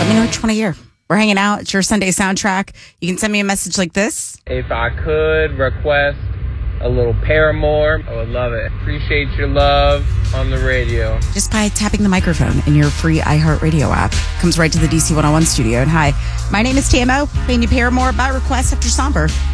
Let me know which one of you. We're hanging out. It's your Sunday soundtrack. You can send me a message like this. If I could request a little Paramore, I would love it. Appreciate your love on the radio. Just by tapping the microphone in your free iHeartRadio app. Comes right to the DC 101 studio. And hi, my name is TMO, playing you Paramore by request after Somber.